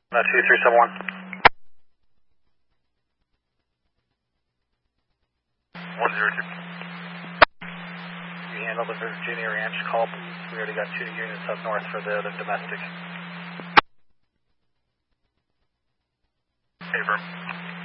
2371. 102. You handle the Virginia Ranch call, please. We already got 2 units up north for the other domestic. Hey, Verm.